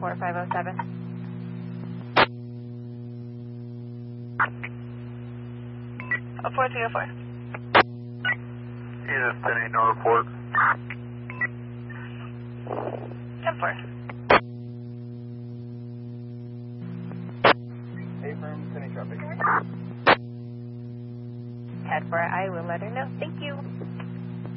4507. Oh, 4304. Unit 10 no report. 10-4. Affirm, 10 traffic. 10-4, I will let her know. Thank you.